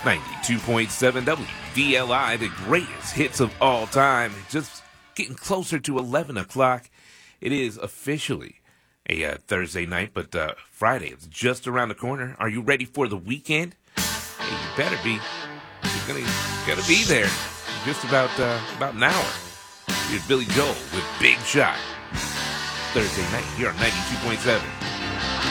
92.7 WVLI, the greatest hits of all time. Just getting closer to 11 o'clock. It is officially a Thursday night, but Friday is just around the corner. Are you ready for the weekend? Hey, you better be. You're gonna be there in just about an hour. Here's Billy Joel with Big Shot. Thursday night here on 92.7